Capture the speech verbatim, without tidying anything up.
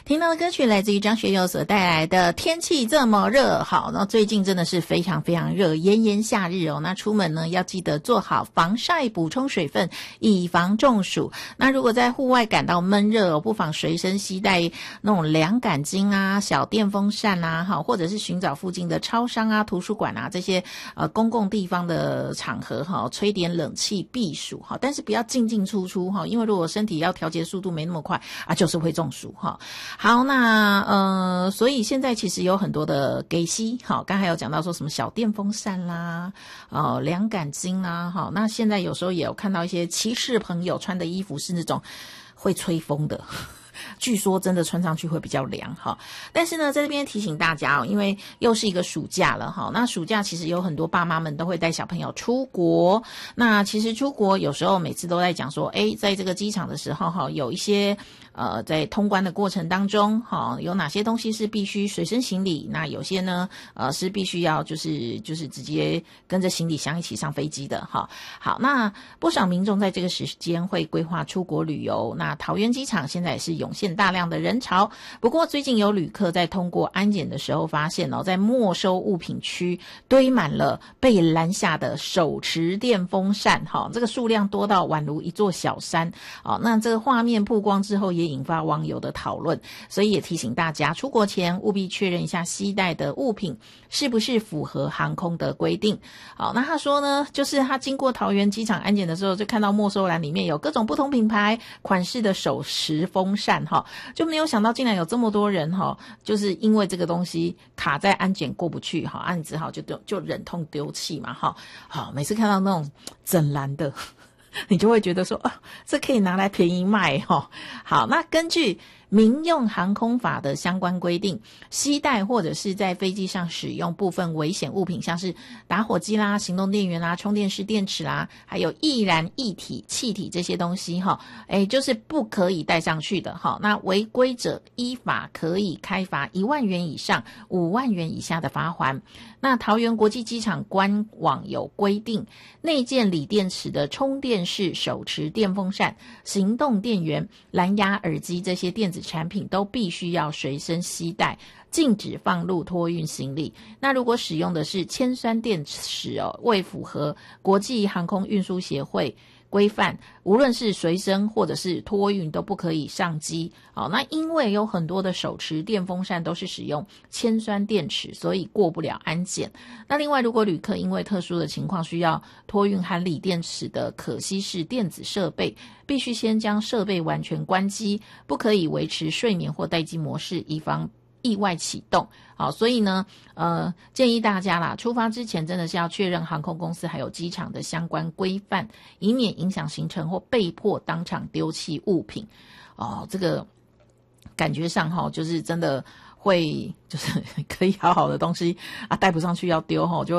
听到的歌曲来自于张学友所带来的天气这么热。好，那最近真的是非常非常热，炎炎夏日哦，那出门呢要记得做好防晒，补充水分，以防中暑。那如果在户外感到闷热哦，不妨随身携带那种凉感巾啊、小电风扇啊，好，或者是寻找附近的超商啊、图书馆啊这些呃公共地方的场合哈，吹点冷气避暑哈，但是不要进进出出哈，因为如果身体要调节速度没那么快啊，就是会中暑哈。好，那呃，所以现在其实有很多的给息，好，刚才有讲到说什么小电风扇啦，呃，凉感巾啦，好，那现在有时候也有看到一些骑士朋友穿的衣服是那种会吹风的。据说真的穿上去会比较凉哈，但是呢，在这边提醒大家哦，因为又是一个暑假了哈，那暑假其实有很多爸妈们都会带小朋友出国，那其实出国有时候每次都在讲说，诶，在这个机场的时候哈，有一些呃在通关的过程当中哈，有哪些东西是必须随身行李，那有些呢呃是必须要就是就是直接跟着行李箱一起上飞机的哈。好，那不少民众在这个时间会规划出国旅游，那桃园机场现在也是涌现大量的人潮，不过最近有旅客在通过安检的时候发现哦，在没收物品区堆满了被拦下的手持电风扇，哈，这个数量多到宛如一座小山，哦，那这个画面曝光之后也引发网友的讨论，所以也提醒大家出国前务必确认一下携带的物品是不是符合航空的规定。好，那他说呢，就是他经过桃园机场安检的时候，就看到没收栏里面有各种不同品牌款式的手持风扇，哈，就没有想到竟然有这么多人哈，就是因为这个东西卡在安检过不去哈，啊你只好就丢就忍痛丢弃嘛哈。好，每次看到那种整篮的，你就会觉得说啊，这可以拿来便宜卖哈。好，那根据民用航空法的相关规定，携带或者是在飞机上使用部分危险物品，像是打火机啦、行动电源啦、充电式电池啦，还有易燃液体、气体这些东西哈，哎，就是不可以带上去的哈。那违规者依法可以开罚一万元以上五万元以下的罚锾。那桃园国际机场官网有规定，内建锂电池的充电式手持电风扇、行动电源、蓝牙耳机这些电子产品都必须要随身携带，禁止放入托运行李。那如果使用的是铅酸电池哦，未符合国际航空运输协会规范，无论是随身或者是托运都不可以上机。好，那因为有很多的手持电风扇都是使用铅酸电池，所以过不了安检。那另外，如果旅客因为特殊的情况需要托运含锂电池的可吸式电子设备，必须先将设备完全关机，不可以维持睡眠或待机模式，以防意外启动。好，所以呢呃建议大家啦，出发之前真的是要确认航空公司还有机场的相关规范，以免影响行程或被迫当场丢弃物品。哦，这个感觉上齁，就是真的会就是可以好好的东西啊带不上去要丢齁，就